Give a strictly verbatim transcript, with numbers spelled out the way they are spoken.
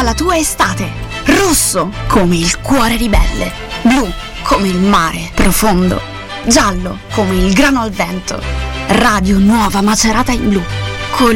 la tua estate. Rosso come il cuore ribelle, blu come il mare profondo, giallo come il grano al vento. Radio Nuova Macerata in blu.